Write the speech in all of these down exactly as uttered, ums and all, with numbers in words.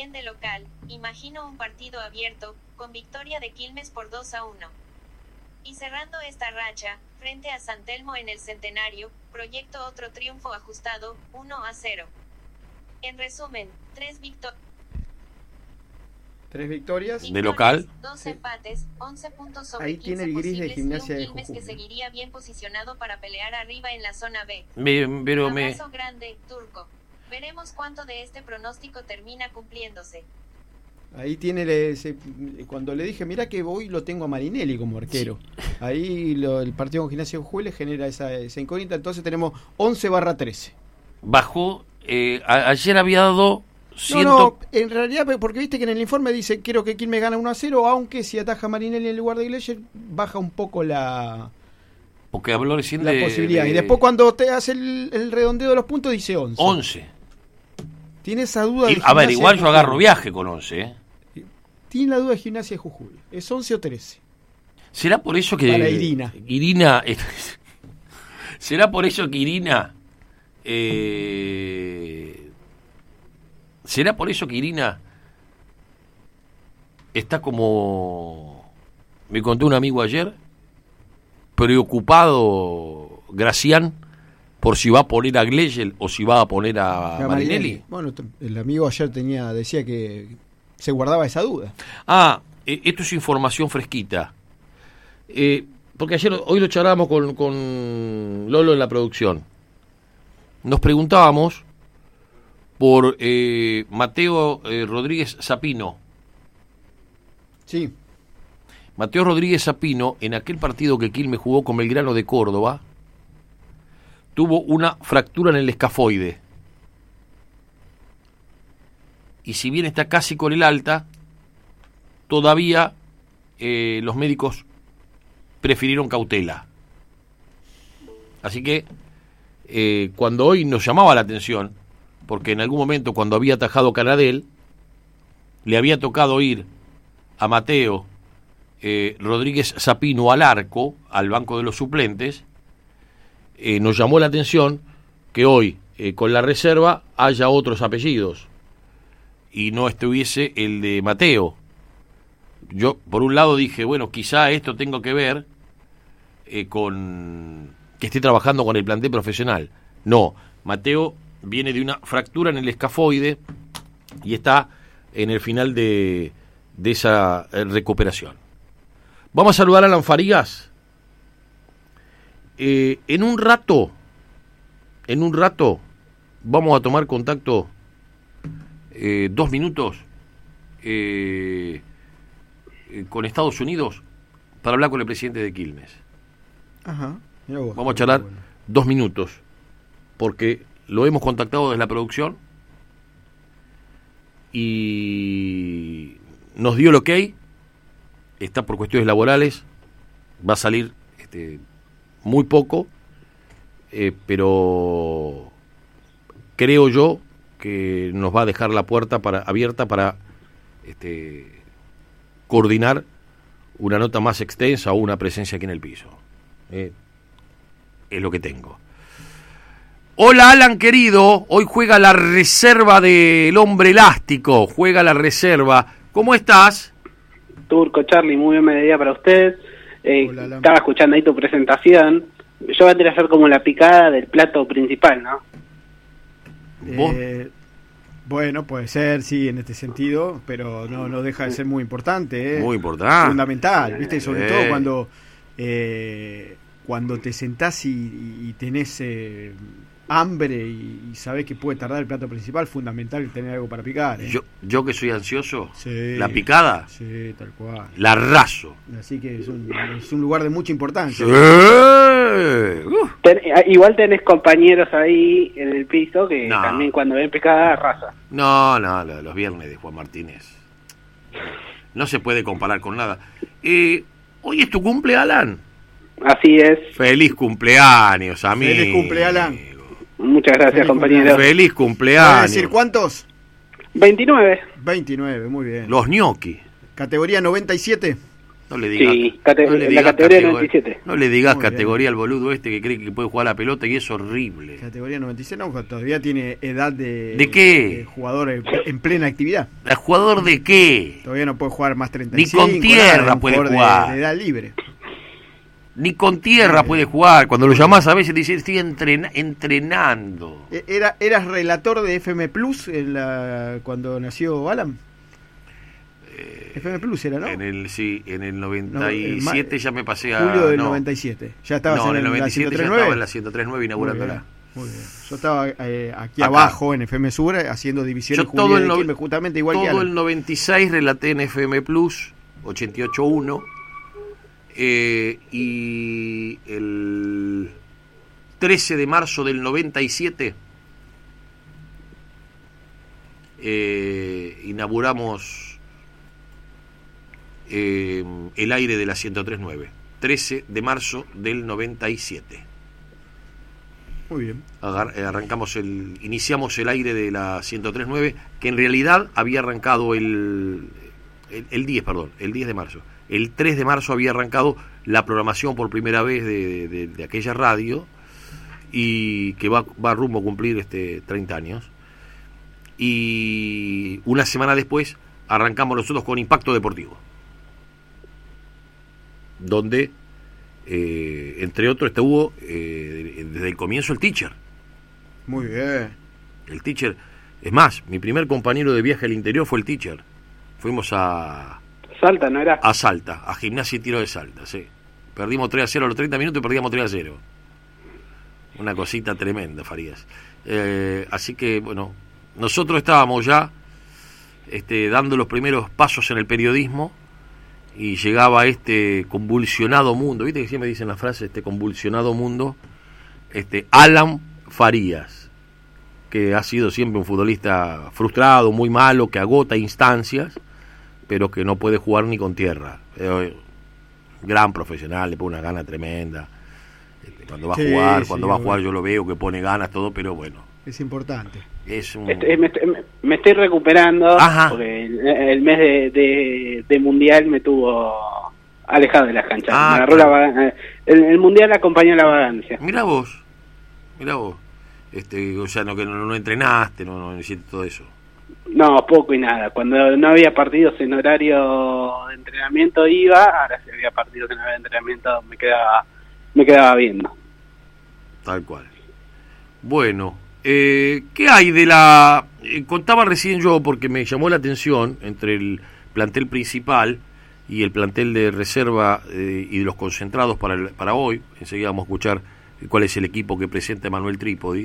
también de local, imagino un partido abierto, con victoria de Quilmes por dos a uno. Y cerrando esta racha, frente a San Telmo en el Centenario, proyecto otro triunfo ajustado, uno a cero. En resumen, tres victorias. Tres victorias. De local. Dos sí. Empates, once puntos sobre ahí quince tiene el gris de Gimnasia de Quilmes Jujuy. que seguiría bien posicionado para pelear arriba en la zona B. Me, pero me... Abrazo grande, Turco. Veremos cuánto de este pronóstico termina cumpliéndose. Ahí tiene ese, cuando le dije, mirá que hoy lo tengo a Marinelli como arquero. Sí. Ahí lo, el partido con Gimnasia de Jujuy le genera esa, esa incógnita. Entonces tenemos once barra trece. Bajó, eh, a, ayer había dado... Ciento... No, no, en realidad, porque viste que en el informe dice, quiero que Quilmes gana uno a cero, aunque si ataja Marinelli en lugar de Iglesias, baja un poco la... Porque habló recién la de... posibilidad. De... Y después cuando te hace el, el redondeo de los puntos, dice once. once. Tiene esa duda y, de A ver, igual yo agarro viaje con once, ¿eh? Tiene la duda de Gimnasia de Jujuy. ¿Es once o trece? ¿Será por eso que... Para Irina. Irina... ¿Será por eso que Irina... Eh... ¿Será por eso que Irina está como... Me contó un amigo ayer, preocupado Gracián por si va a poner a Gleyel o si va a poner a, a Marinelli? Marinelli. Bueno, el amigo ayer tenía decía que se guardaba esa duda. Ah, eh, esto es información fresquita. Eh, porque ayer, hoy lo charlábamos con, con Lolo en la producción. Nos preguntábamos por eh, Mateo eh, Rodríguez Sapino. Sí. Mateo Rodríguez Sapino, en aquel partido que Quilmes jugó con Belgrano de Córdoba, tuvo una fractura en el escafoide. Y si bien está casi con el alta, todavía eh, los médicos prefirieron cautela. Así que eh, cuando hoy nos llamaba la atención, porque en algún momento cuando había atajado Canadel, le había tocado ir a Mateo eh, Rodríguez Sapino al arco, al banco de los suplentes, eh, nos llamó la atención que hoy eh, con la reserva haya otros apellidos y no estuviese el de Mateo. Yo por un lado dije, bueno, quizá esto tenga que ver eh, con que esté trabajando con el plantel profesional. No, Mateo viene de una fractura en el escafoide y está en el final de, de esa recuperación. Vamos a saludar a Alan Farigas. Eh, en un rato, en un rato, vamos a tomar contacto, eh, dos minutos, eh, eh, con Estados Unidos para hablar con el presidente de Quilmes. Ajá. Mirá vos, vamos a charlar bueno. dos minutos, porque lo hemos contactado desde la producción y nos dio el ok, está por cuestiones laborales, va a salir este, muy poco, eh, pero creo yo que nos va a dejar la puerta para, abierta para este, coordinar una nota más extensa o una presencia aquí en el piso. Eh, es lo que tengo. Hola Alan querido, hoy juega la reserva del hombre elástico, juega la reserva. ¿Cómo estás? Turco, Charlie, muy bien mediodía para usted. Eh, Hola, estaba escuchando ahí tu presentación. Yo vendría a ser como la picada del plato principal, ¿no? Eh, bueno, puede ser, sí, en este sentido, pero no, no deja de ser muy importante. ¿eh? Muy importante. Fundamental, ¿viste? Sobre eh. todo cuando, eh, cuando te sentás y, y tenés eh, hambre y, y sabés que puede tardar el plato principal, fundamental tener algo para picar. ¿eh? Yo, yo que soy ansioso, sí, la picada, sí, tal cual. la raso. Así que es un, es un lugar de mucha importancia. Sí. Uh. Ten, igual tenés compañeros ahí en el piso que no. también cuando ven picada raza. No, no, los viernes de Juan Martínez. No se puede comparar con nada. Eh, ¿Hoy es tu cumple, Alan? Así es. Feliz cumpleaños, amigo. Feliz cumple, Alan. Muchas gracias, Feliz compañero. cumpleaños. Feliz cumpleaños. ¿Puedes decir cuántos? veintinueve. veintinueve, muy bien. Los ñoqui. ¿Categoría noventa y siete? No le digas, Sí, cate- no le la digas categoría categor- noventa y siete. No le digas Muy categoría bien. al boludo este que cree que puede jugar a la pelota y es horrible. Categoría noventa y seis, no, todavía tiene edad de, ¿De qué? de jugador en, en plena actividad. ¿El jugador de qué? Todavía no puede jugar más treinta y Ni cinco. con tierra nada, es un puede jugador de- jugar. De, edad libre. Ni con tierra puede jugar. Cuando lo llamás a veces te dice estoy entren- entrenando. E- Era, ¿Eras relator de F M Plus en la, cuando nació Alan? F M Plus era, ¿no? En el, sí, en el No, noventa y en ma- siete ya me pasé a... Julio del no, noventa y siete. Ya estabas no, en en, el la noventa y siete ya ciento tres punto nueve. estaba en la ciento tres punto nueve inaugurándola. Muy bien. Yo estaba eh, aquí Acá. abajo en F M Sur haciendo divisiones Yo todo juveniles el, de no- Quilmes, justamente igual que todo Alan. el noventa y seis relaté en F M Plus, ochenta y ocho punto uno, eh, y el trece de marzo del noventa y siete eh, inauguramos eh, el aire de la ciento tres punto nueve. trece de marzo del noventa y siete. Muy bien. Agar- eh, arrancamos el iniciamos el aire de la ciento tres punto nueve, que en realidad había arrancado el, el el diez, perdón, el diez de marzo. El tres de marzo había arrancado la programación por primera vez de, de- de aquella radio, y que va, va rumbo a cumplir este treinta años. Y una semana después arrancamos nosotros con Impacto Deportivo, donde eh, entre otros estuvo eh, desde el comienzo el teacher. Muy bien. El teacher, es más, mi primer compañero de viaje al interior fue el teacher. Fuimos a, Salta, ¿no era? a Salta, a Gimnasia y Tiro de Salta, sí. Perdimos tres a cero a los treinta minutos y perdíamos tres a cero. Una cosita tremenda, Farías. Eh, así que, bueno, nosotros estábamos ya este, dando los primeros pasos en el periodismo, y llegaba este convulsionado mundo, ¿viste que siempre dicen la frase, este convulsionado mundo? Este Alan Farías, que ha sido siempre un futbolista frustrado, muy malo, que agota instancias, pero que no puede jugar ni con tierra. Eh, gran profesional, le pone una gana tremenda. Este, cuando va a Sí, jugar, sí, cuando va a obvio. jugar yo lo veo que pone ganas, todo, pero bueno, Es importante. es un... Este, me, me- me estoy recuperando Ajá. porque el, el mes de, de, de mundial me tuvo alejado de las canchas. Ah, me agarró claro. la vaga- el, el mundial acompañó la vagancia. Mirá vos, mirá vos. Este, o sea, no, que no, no entrenaste, no, no hiciste todo eso. No, poco y nada. Cuando no había partidos en horario de entrenamiento iba, ahora si había partidos en horario de entrenamiento me quedaba me quedaba viendo. Tal cual. Bueno, eh, ¿qué hay de la... eh, contaba recién yo, porque me llamó la atención, entre el plantel principal y el plantel de reserva eh, y de los concentrados para, el- para hoy, enseguida vamos a escuchar cuál es el equipo que presenta Manuel Trípodi,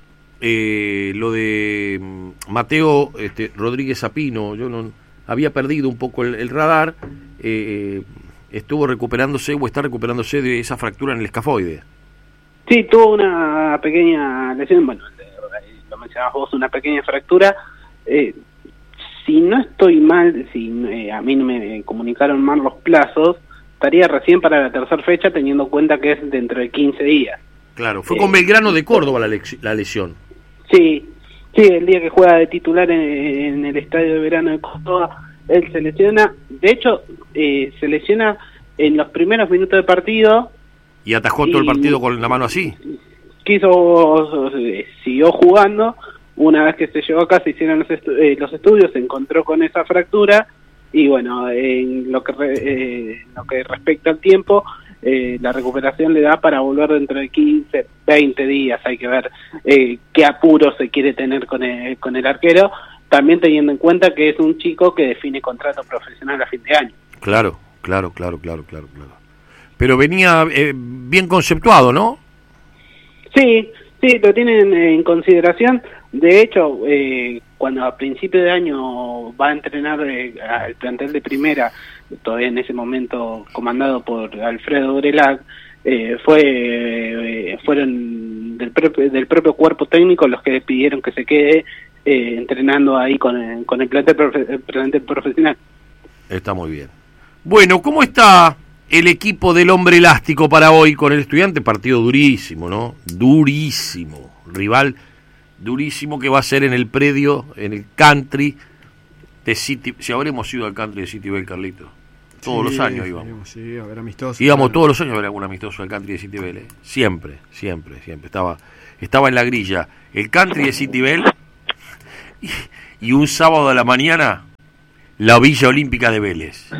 eh, lo de mm, Mateo este, Rodríguez Apino, yo no había perdido un poco el, el radar, eh, estuvo recuperándose o está recuperándose de esa fractura en el escafoide. Sí, tuvo una pequeña lesión, bueno, lo mencionabas vos, una pequeña fractura. Eh, si no estoy mal, si eh, a mí no me comunicaron mal los plazos, estaría recién para la tercera fecha, teniendo en cuenta que es dentro de quince días. Claro, fue Eh, con Belgrano de Córdoba la, lec- la lesión. Sí, sí, el día que juega de titular en, en el estadio de verano de Córdoba, él se lesiona. De hecho, eh, se lesiona en los primeros minutos de partido. Y atajó todo el Y- partido con la mano así. Quiso, eh, siguió jugando. Una vez que se llegó acá, se hicieron los, estu- eh, los estudios, se encontró con esa fractura. Y bueno, en lo que re- eh, en lo que respecta al tiempo, eh, la recuperación le da para volver dentro de quince, veinte días. Hay que ver eh, qué apuro se quiere tener con el, con el arquero, también teniendo en cuenta que es un chico que define contrato profesional a fin de año. Claro, claro, claro, claro, claro, claro. Pero venía eh, bien conceptuado, ¿no? Sí, sí, lo tienen en consideración. De hecho, eh, cuando a principio de año va a entrenar eh, al plantel de primera, todavía en ese momento comandado por Alfredo Durelac, eh, fue eh, fueron del propio, del propio cuerpo técnico los que pidieron que se quede eh, entrenando ahí con el, con el plantel, profe- el plantel profesional. Está muy bien. Bueno, ¿cómo está el equipo del hombre elástico para hoy con el Estudiante? Partido durísimo, ¿no? Durísimo. Rival durísimo que va a ser en el predio, en el country de City. Si habremos ido al country de City Bell, Carlito. Todos Sí, los años íbamos. Sí, a ver, amistosos. Íbamos claro. todos los años a ver algún amistoso del country de City Bell. ¿eh? Siempre, siempre, siempre. Estaba estaba en la grilla el country de City Bell y, y un sábado a la mañana la Villa Olímpica de Vélez.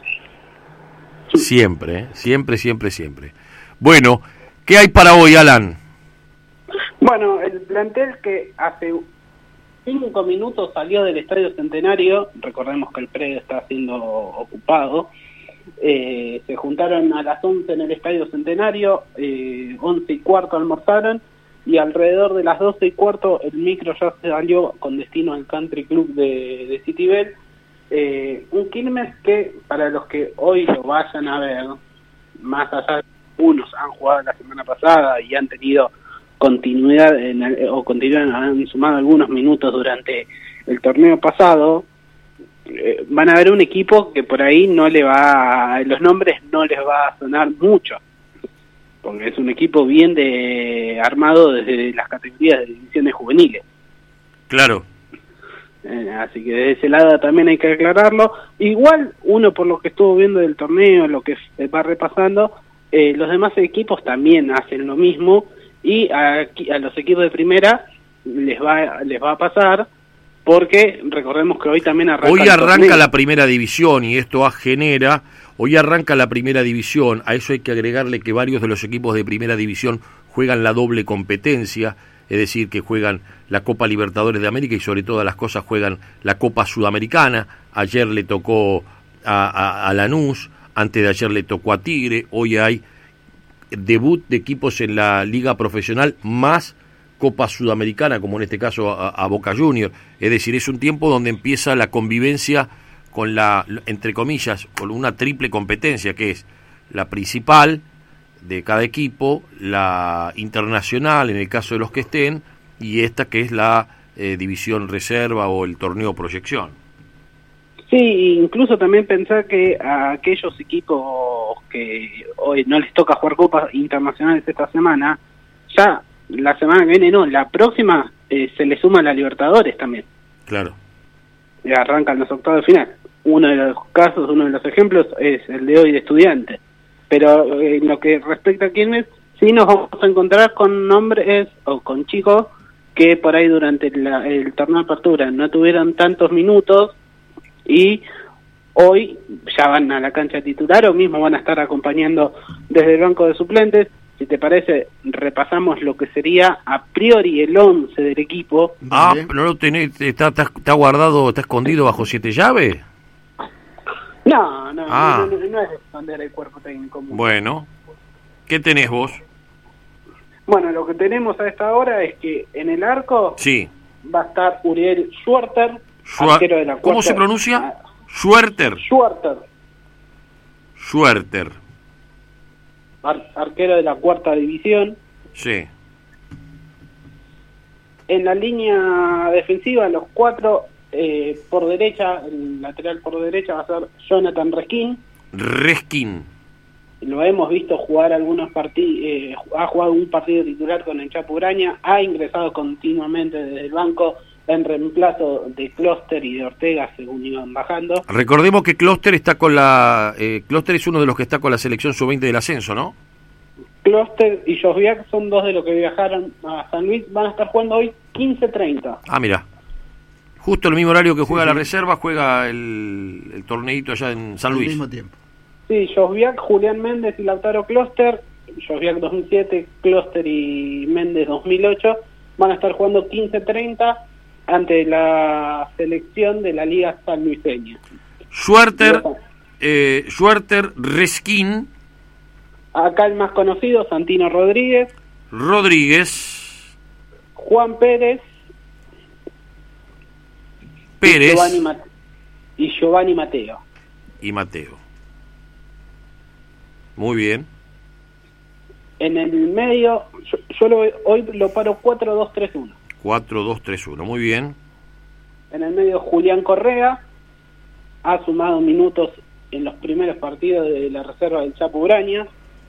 Siempre, ¿eh? siempre, siempre, siempre. Bueno, ¿qué hay para hoy, Alan? Bueno, el plantel que hace cinco minutos salió del Estadio Centenario, recordemos que el predio está siendo ocupado, eh, se juntaron a las once en el Estadio Centenario, eh, once y cuarto almorzaron, y alrededor de las doce y cuarto el micro ya salió con destino al Country Club de, de City Bell. Eh, un Quilmes que, para los que hoy lo vayan a ver, más allá de que unos han jugado la semana pasada y han tenido continuidad en el, o continúan, han sumado algunos minutos durante el torneo pasado, eh, van a ver un equipo que por ahí no le va, los nombres no les va a sonar mucho, porque es un equipo bien de armado desde las categorías de divisiones juveniles. Claro. Eh, así que de ese lado también hay que aclararlo. Igual uno, por lo que estuvo viendo del torneo, lo que va repasando, eh, los demás equipos también hacen lo mismo, y a, a los equipos de primera les va les va a pasar, porque recordemos que hoy también arranca Hoy arranca torneo. la primera división y esto genera, hoy arranca la primera división, a eso hay que agregarle que varios de los equipos de primera división juegan la doble competencia, es decir, que juegan la Copa Libertadores de América y sobre todas las cosas juegan la Copa Sudamericana. Ayer le tocó a, a, a Lanús, antes de ayer le tocó a Tigre, hoy hay debut de equipos en la liga profesional más Copa Sudamericana, como en este caso a, a Boca Juniors. Es decir, es un tiempo donde empieza la convivencia con la, entre comillas, con una triple competencia, que es la principal de cada equipo, la internacional en el caso de los que estén, y esta que es la eh, división reserva o el torneo proyección. Sí, incluso también pensar que a aquellos equipos que hoy no les toca jugar copas internacionales esta semana, ya la semana que viene no, la próxima eh, se le suma la Libertadores también. Claro. Y arrancan los octavos de final. Uno de los casos, uno de los ejemplos es el de hoy de Estudiantes. Pero eh, en lo que respecta a Quilmes, sí nos vamos a encontrar con nombres o con chicos que por ahí durante la, el torneo de apertura no tuvieron tantos minutos y hoy ya van a la cancha titular o mismo van a estar acompañando desde el banco de suplentes. Si te parece, repasamos lo que sería a priori el once del equipo. Ah, Dale. ¿no lo tenés, está, está, está guardado, está escondido bajo siete llaves? No, no, Ah. no, no, no es esconder el cuerpo técnico. Bueno, ¿qué tenés vos? Bueno, lo que tenemos a esta hora es que en el arco Sí. va a estar Uriel Schwarter, Schwa- arquero de la ¿Cómo cuarta- se pronuncia? ah, Schwerter. Schwarter, Schwerter. ar- arquero de la cuarta división. Sí. En la línea defensiva, los cuatro, eh, por derecha, el lateral por derecha va a ser Jonathan Reskin. Reskin. Lo hemos visto jugar algunos partidos, eh, ha jugado un partido titular con el Chapo Uraña, ha ingresado continuamente desde el banco en reemplazo de Kloster y de Ortega según iban bajando. Recordemos que Kloster está con la... Eh, Kloster es uno de los que está con la selección sub veinte del ascenso, ¿no? Kloster y Josviak son dos de los que viajaron a San Luis, van a estar jugando hoy quince treinta. Ah, mira. Justo el mismo horario que juega la reserva, juega el, el torneito allá en San Al Luis. mismo tiempo. Sí, Josviak, Julián Méndez y Lautaro Kloster, Josviak dos mil siete, Kloster y Méndez dos mil ocho, van a estar jugando quince treinta ante la selección de la Liga Sanluiseña. Schwerter, eh, Schwerter, Reskin, Acá el más conocido, Santino Rodríguez, Rodríguez, Juan Pérez, Pérez y Giovanni, Mate- y Giovanni Mateo. y Mateo. Muy bien. En el medio, yo, yo lo, hoy lo paro cuatro dos tres uno. cuatro dos tres uno. Muy bien. En el medio, Julián Correa ha sumado minutos en los primeros partidos de la reserva del Chapo Uraña.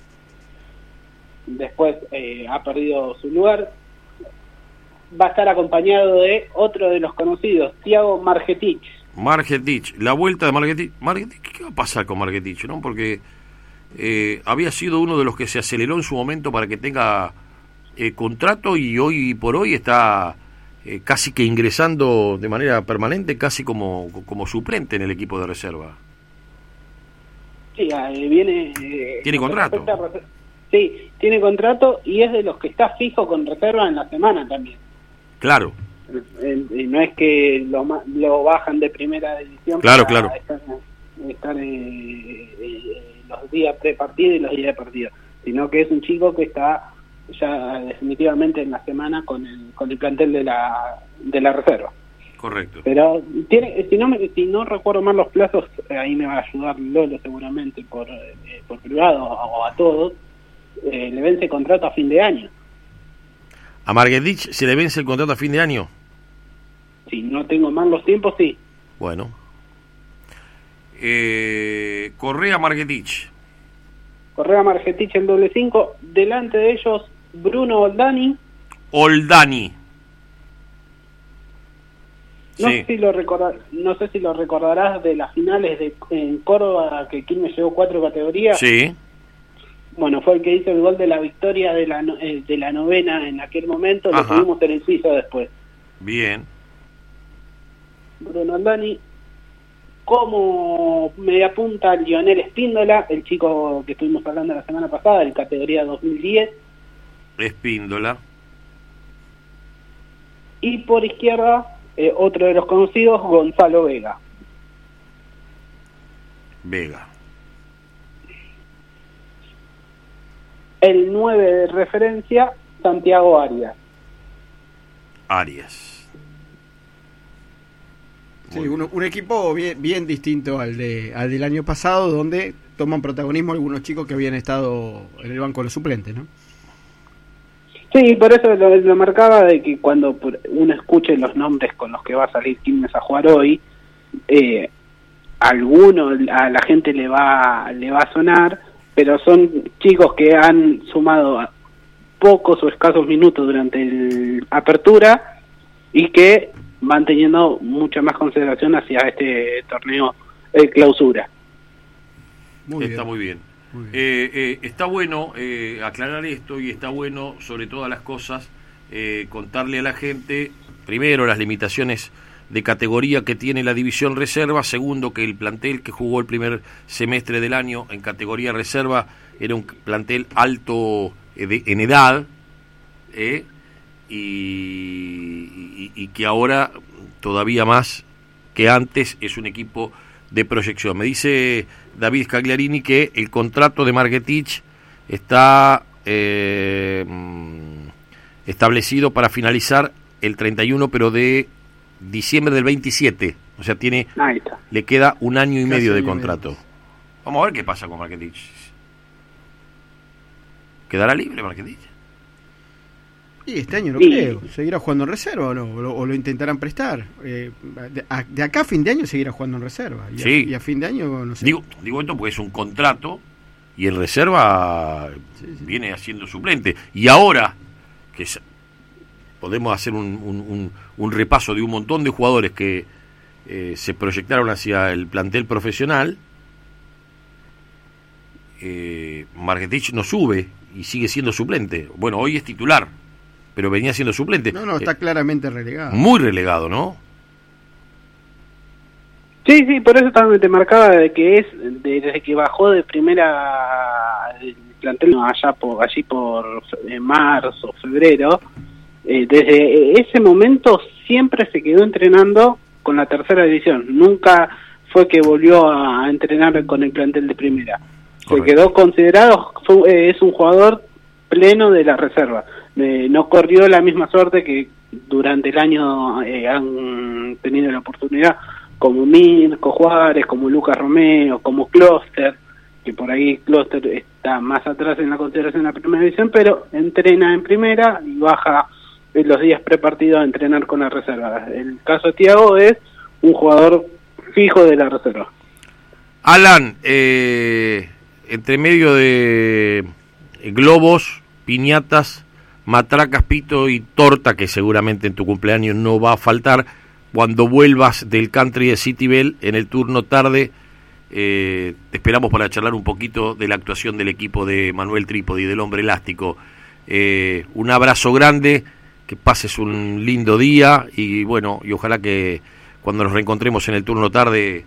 Después eh, ha perdido su lugar. Va a estar acompañado de otro de los conocidos, Thiago Margetich. Margetich, la vuelta de Margetich. Margetich, ¿qué va a pasar con Margetich, no? Porque eh, había sido uno de los que se aceleró en su momento para que tenga eh, contrato y hoy por hoy está eh, casi que ingresando de manera permanente, casi como, como suplente en el equipo de reserva. Sí, eh, viene... Eh, ¿Tiene contrato? A, sí, tiene contrato y es de los que está fijo con reserva en la semana también. Claro. Eh, eh, no es que lo, lo bajan de primera división claro, para claro. estar, estar eh, eh, los días pre-partido y los días de partido, sino que es un chico que está ya definitivamente en la semana con el, con el plantel de la, de la reserva. Correcto. Pero tiene, si no me, si no recuerdo mal los plazos, ahí me va a ayudar Lolo seguramente por, eh, por privado o a todos, eh, le vence contrato a fin de año. ¿A Margetich se le vence el contrato a fin de año? Si no tengo mal los tiempos, sí. Bueno. Eh, Correa Margetich. Correa Margetich el doble cinco. Delante de ellos, Bruno Oldani. Oldani. No, sí. sé si lo recordar, no sé si lo recordarás de las finales de en Córdoba, que Quilmes llegó cuatro categorías. Sí. Bueno, fue el que hizo el gol de la victoria de la, no, eh, de la novena en aquel momento. Lo Ajá. tuvimos en el piso después. Bien. Bruno Aldani. Como media punta, Lionel Espíndola, el chico que estuvimos hablando la semana pasada, en categoría dos mil diez. Espíndola. Y por izquierda, eh, otro de los conocidos, Gonzalo Vega. Vega. El nueve de referencia, Santiago Arias. Arias. Sí, un, un equipo bien, bien distinto al de al del año pasado, donde toman protagonismo algunos chicos que habían estado en el banco de los suplentes, ¿no? Sí, por eso lo, lo marcaba de que cuando uno escuche los nombres con los que va a salir Quilmes a jugar hoy, eh, alguno a la gente le va le va a sonar, pero son chicos que han sumado pocos o escasos minutos durante el apertura y que van teniendo mucha más consideración hacia este torneo eh, clausura. Muy está bien. muy bien. Muy bien. Eh, eh, está bueno eh, aclarar esto y está bueno, sobre todas las cosas, eh, contarle a la gente, primero, las limitaciones de categoría que tiene la división reserva, segundo, que el plantel que jugó el primer semestre del año en categoría reserva era un plantel alto eh, de, en edad, eh, y, y, y que ahora todavía más que antes es un equipo de proyección. Me dice David Cagliarini que el contrato de Margetich está eh, establecido para finalizar el treinta y uno, pero de diciembre del veintisiete, o sea, tiene Ahí está. le queda un año y Casi medio de año y contrato. medio. Vamos a ver qué pasa con Margetich. ¿Quedará libre Margetich? Y este año no Sí. creo. ¿Seguirá jugando en reserva o no? O lo, o lo intentarán prestar. Eh, de, a, de acá a fin de año seguirá jugando en reserva. Y, Sí. a, y a fin de año, no sé. Digo, digo esto porque es un contrato y el reserva Sí, sí. viene haciendo suplente. Y ahora que es- podemos hacer un, un, un, un repaso de un montón de jugadores que eh, se proyectaron hacia el plantel profesional, eh, Margetich no sube y sigue siendo suplente. Bueno, hoy es titular, pero venía siendo suplente. No, no, está Eh, claramente relegado. muy relegado, ¿no? Sí, sí, por eso también te marcaba de que es de- desde que bajó de primera el plantel allá por allí por eh, marzo, febrero, eh, desde ese momento siempre se quedó entrenando con la tercera división. Nunca fue que volvió a entrenar con el plantel de primera. Correcto. Se quedó considerado, fue- eh, es un jugador pleno de la reserva. Eh, no corrió la misma suerte que durante el año eh, han tenido la oportunidad, como Mirko Juárez, como Lucas Romeo, como Kloster, que por ahí Kloster está más atrás en la consideración de la primera división, pero entrena en primera y baja en los días prepartidos a entrenar con la reserva. El caso de Thiago es un jugador fijo de la reserva. Alan, eh, entre medio de eh, globos, piñatas, matracas, pito y torta, que seguramente en tu cumpleaños no va a faltar, cuando vuelvas del country de City Bell en el turno tarde, eh, te esperamos para charlar un poquito de la actuación del equipo de Manuel Trípodi, del Hombre Elástico. Eh, un abrazo grande, que pases un lindo día y bueno, y ojalá que cuando nos reencontremos en el turno tarde